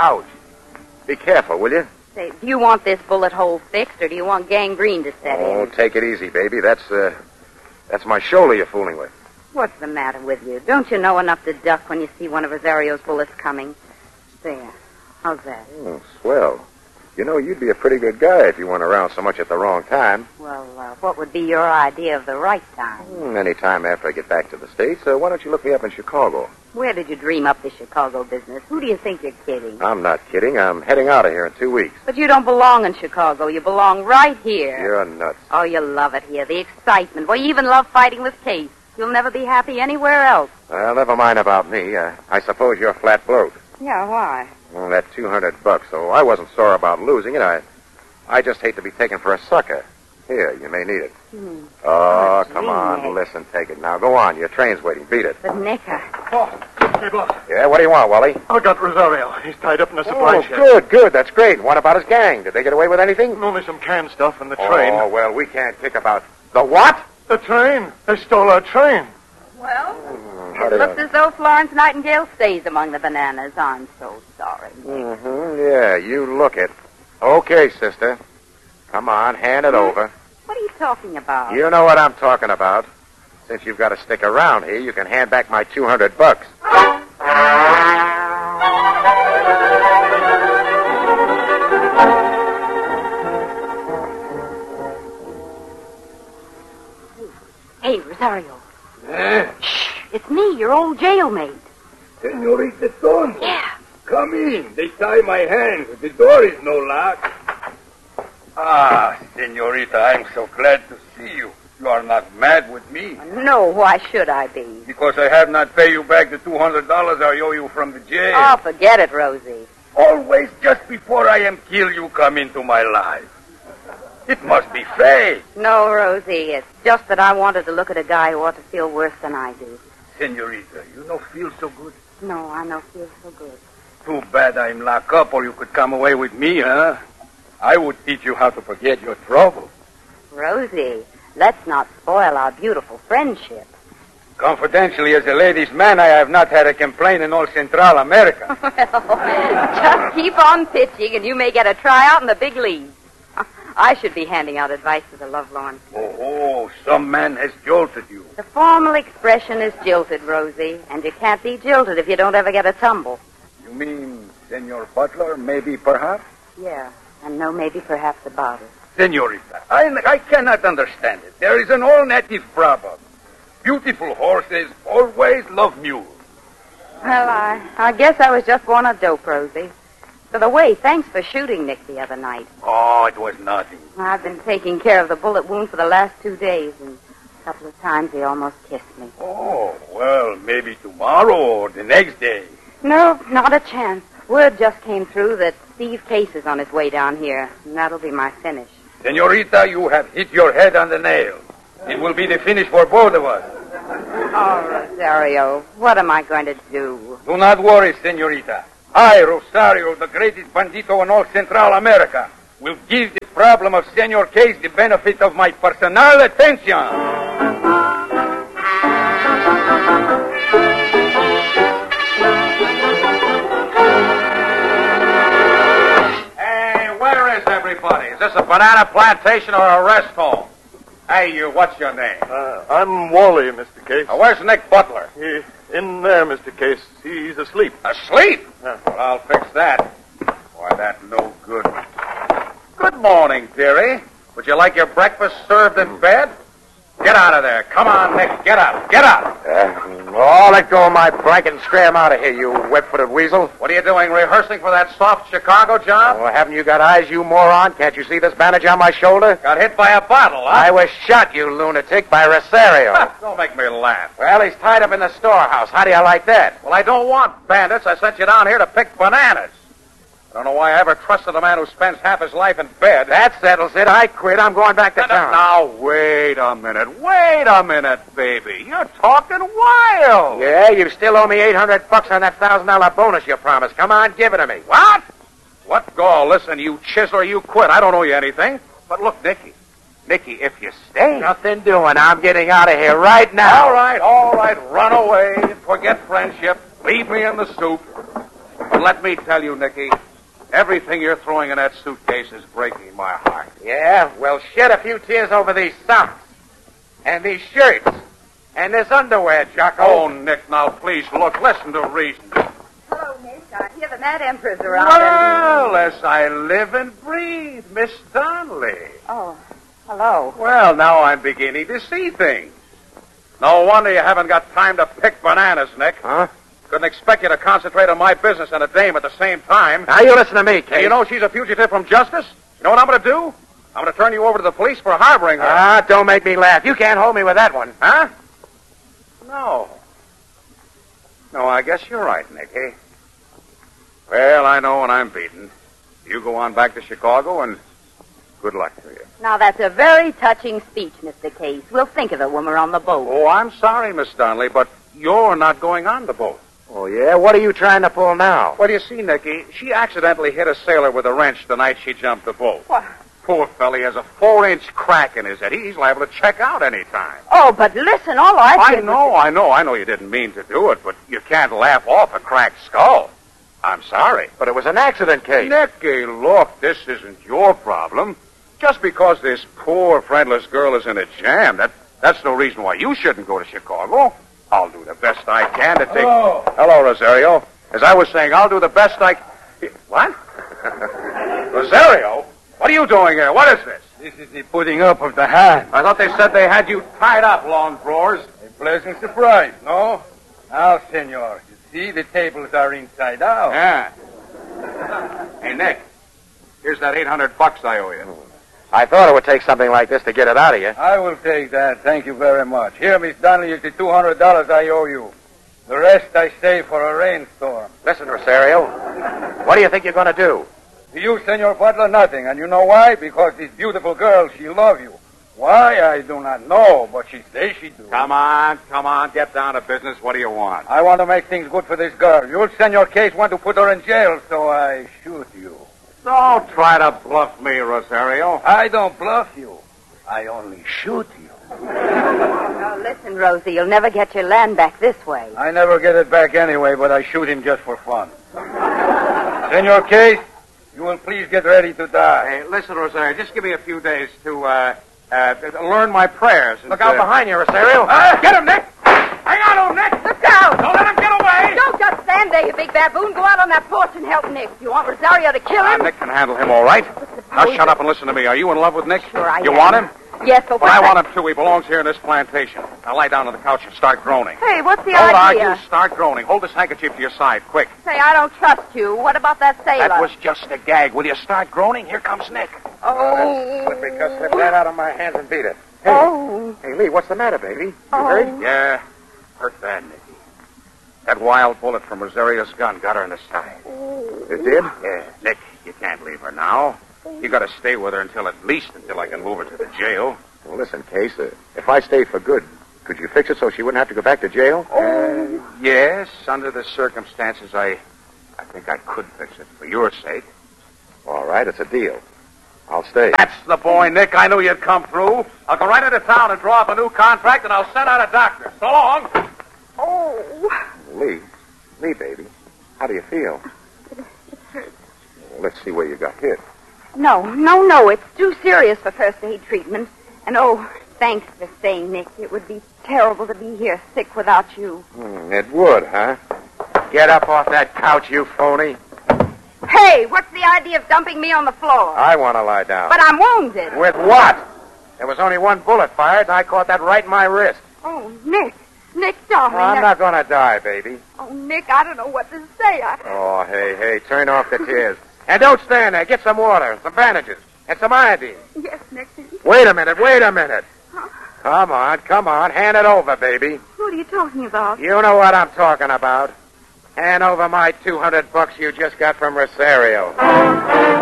Ouch. Be careful, will you? Say, do you want this bullet hole fixed, or do you want gangrene to set Oh, in? take it easy, baby. That's my shoulder you're fooling with. What's the matter with you? Don't you know enough to duck when you see one of Rosario's bullets coming? There. How's that? Oh, swell. You know, you'd be a pretty good guy if you weren't around so much at the wrong time. Well, what would be your idea of the right time? Any time after I get back to the States. Why don't you look me up in Chicago? Where did you dream up the Chicago business? Who do you think you're kidding? I'm not kidding. I'm heading out of here in 2 weeks. But you don't belong in Chicago. You belong right here. You're nuts. Oh, you love it here. The excitement. Well, you even love fighting with Case. You'll never be happy anywhere else. Well, never mind about me. I suppose you're flat broke. Yeah, why? Well, that $200, so I wasn't sore about losing it. I just hate to be taken for a sucker. Here, you may need it. Oh, come on, Nick. listen, take it. Now, go on. Your train's waiting. Beat it. But, Nick, Hey, boss. Yeah, what do you want, Wally? I got Rosario. He's tied up in a supply shed. Good. That's great. What about his gang? Did they get away with anything? Only some canned stuff in the train. Oh, well, we can't kick about... The what? The train. They stole our train. well, How it do looks as though Florence Nightingale stays among the bananas. I'm so sorry. Yeah, you look it. Okay, sister. Come on, hand it over. What are you talking about? You know what I'm talking about. Since you've got to stick around here, you can hand back my $200. Hey, Rosario. Shh, it's me, your old jailmate. Senorita Stone. Yeah. Come in. They tie my hands. The door is no lock. Ah, Senorita, I'm so glad to see you. You are not mad with me. No, why should I be? Because I have not paid you back the $200 I owe you from the jail. Oh, forget it, Rosie. Always just before I am killed, you come into my life. It must be fate. No, Rosie, it's just that I wanted to look at a guy who ought to feel worse than I do. Senorita, you don't feel so good? No, I don't feel so good. Too bad I'm locked up or you could come away with me, huh? I would teach you how to forget your trouble. Rosie, let's not spoil our beautiful friendship. Confidentially, as a ladies' man, I have not had a complaint in all Central America. Well, just keep on pitching and you may get a tryout in the big leagues. I should be handing out advice to the lovelorn. Oh, some man has jolted you. The formal expression is jilted, Rosie, and you can't be jilted if you don't ever get a tumble. You mean Senor Butler, maybe, perhaps? Yeah, and no maybe perhaps about it. Senorita, I cannot understand it. There is an all-native proverb. Beautiful horses always love mules. Well, I guess I was just born a dope, Rosie. By the way, thanks for shooting Nick the other night. Oh, it was nothing. I've been taking care of the bullet wound for the last 2 days, and a couple of times he almost kissed me. Oh, well, maybe tomorrow or the next day. No, not a chance. Word just came through that Steve Case is on his way down here, and that'll be my finish. Senorita, you have hit your head on the nail. It will be the finish for both of us. Oh, Rosario, what am I going to do? Do not worry, Senorita. I, Rosario, the greatest bandito in all Central America, will give the problem of Senor Case the benefit of my personal attention. Hey, where is everybody? Is this a banana plantation or a rest home? Hey, you, what's your name? I'm Wally, Mr. Case. Where's Nick Butler? In there, Mr. Case. He's asleep. Asleep? Yeah. Well, I'll fix that. Why, that no good. Good morning, dearie. Would you like your breakfast served in bed? Get out of there. Come on, Nick. Get out. Get out. Let go of my blanket and scram out of here, you web-footed weasel. What are you doing, rehearsing for that soft Chicago job? Oh, haven't you got eyes, you moron? Can't you see this bandage on my shoulder? Got hit by a bottle, huh? I was shot, you lunatic, by Rosario. Don't make me laugh. Well, he's tied up in the storehouse. How do you like that? Well, I don't want bandits. I sent you down here to pick bananas. I don't know why I ever trusted a man who spends half his life in bed. That settles it. I quit. I'm going back to town. Now, wait a minute. Wait a minute, baby. You're talking wild. Yeah, you still owe me $800 on that $1,000 bonus you promised. Come on, give it to me. What? What gall? Listen, you chiseler, you quit. I don't owe you anything. But look, Nicky, if you stay... Nothing doing. I'm getting out of here right now. All right. Run away. Forget friendship. Leave me in the soup. But let me tell you, Nicky, everything you're throwing in that suitcase is breaking my heart. Yeah, well, shed a few tears over these socks. And these shirts. And this underwear, Jocko. Oh, Nick, now please look. Listen to reason. Hello, Nick. I hear the Mad Emperor's around. Well, as I live and breathe, Miss Donnelly. Oh, hello. Well, now I'm beginning to see things. No wonder you haven't got time to pick bananas, Nick. Huh? Couldn't expect you to concentrate on my business and a dame at the same time. Now you listen to me, Case. Hey, you know she's a fugitive from justice? You know what I'm going to do? I'm going to turn you over to the police for harboring her. Ah, don't make me laugh. You can't hold me with that one. Huh? No. No, I guess you're right, Nicky. Well, I know when I'm beaten. You go on back to Chicago, and good luck to you. Now, that's a very touching speech, Mr. Case. We'll think of it when we're on the boat. Oh, I'm sorry, Miss Donnelly, but you're not going on the boat. Oh, yeah? What are you trying to pull now? Well, you see, Nicky, she accidentally hit a sailor with a wrench the night she jumped the boat. What? Poor fella, he has a 4-inch crack in his head. He's liable to check out any time. Oh, but listen, all I said I know you didn't mean to do it, but you can't laugh off a cracked skull. I'm sorry. But it was an accident, Case. Nicky, look, this isn't your problem. Just because this poor, friendless girl is in a jam, that's no reason why you shouldn't go to Chicago. I'll do the best I can to take... Hello, Rosario. As I was saying, I'll do the best I... What? Rosario? What are you doing here? What is this? This is the putting up of the hand. I thought they said they had you tied up, long drawers. A pleasant surprise, no? Now, senor, you see the tables are inside out. Yeah. Hey, Nick, here's that $800 I owe you. I thought it would take something like this to get it out of you. I will take that. Thank you very much. Here, Miss Donnelly, is the $200 I owe you. The rest I save for a rainstorm. Listen, Rosario, what do you think you're going to do? To you, Senor Butler, nothing. And you know why? Because this beautiful girl, she loves you. Why, I do not know, but she says she do. Come on, get down to business. What do you want? I want to make things good for this girl. You, Senor Case, want to put her in jail, so I shoot you. Don't try to bluff me, Rosario. I don't bluff you. I only shoot you. Now, listen, Rosie, you'll never get your land back this way. I never get it back anyway, but I shoot him just for fun. Senor Case, you will please get ready to die. Hey, listen, Rosario, just give me a few days to learn my prayers. And, Look out behind you, Rosario. Get him, Nick! Hang on to him, Nick! Look out! Don't let him get away! Don't just stand there, you big baboon. Go out on that porch and help Nick. You want Rosario to kill him? Nick can handle him, all right. Now shut up and listen to me. Are you in love with Nick? Sure I You am. want him? Yes, but Well, I want him too. He belongs here in this plantation. Now lie down on the couch and start groaning. Hey, what's the Don't idea? argue. Start groaning. Hold this handkerchief to your side, quick. Say, I don't trust you. What about that sailor? That was just a gag. Will you start groaning? Here comes Nick. Oh. Slippery cut, slip that out of my hands and beat it. Hey, Oh. hey, Lee, what's the matter, baby? You Oh. hurt? Yeah, hurt bad, Nicky. That wild bullet from Rosario's gun got her in the side. It did? Yeah. Nick, you can't leave her now. You got to stay with her until I can move her to the jail. Well, listen, Case, if I stay for good, could you fix it so she wouldn't have to go back to jail? Yes, under the circumstances, I think I could fix it for your sake. All right, it's a deal. I'll stay. That's the boy, Nick. I knew you'd come through. I'll go right into town and draw up a new contract, and I'll send out a doctor. So long. Oh. Lee, baby, how do you feel? It hurts. Well, let's see where you got hit. No. It's too serious for first aid treatment. And, thanks for staying, Nick. It would be terrible to be here sick without you. It would, huh? Get up off that couch, you phony. Hey, what's the idea of dumping me on the floor? I want to lie down. But I'm wounded. With what? There was only one bullet fired, and I caught that right in my wrist. Oh, Nick. Nick, darling. I'm not going to die, baby. Oh, Nick, I don't know what to say. Oh, hey, turn off the tears. And don't stand there. Get some water, some bandages, and some iodine. Yes, Nick. Wait a minute. Huh? Come on. Hand it over, baby. What are you talking about? You know what I'm talking about. Hand over my $200 you just got from Rosario.